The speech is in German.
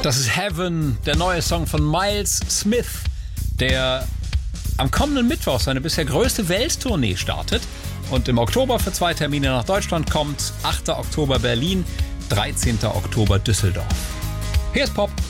Das ist Heaven, der neue Song von Miles Smith, der am kommenden Mittwoch seine bisher größte Welttournee startet und im Oktober für 2 Termine nach Deutschland kommt. 8. Oktober Berlin, 13. Oktober Düsseldorf. Hier ist Pop